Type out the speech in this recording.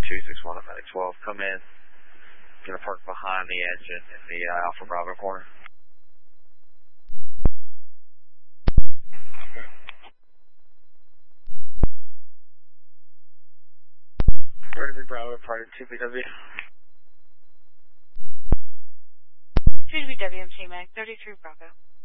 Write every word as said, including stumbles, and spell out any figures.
two six one, Medic twelve, come in. Gonna park behind the engine in the uh, Alpha Bravo corner. Okay. Ready to be Bravo, party two B W. two B W M T Mac, thirty-three Bravo.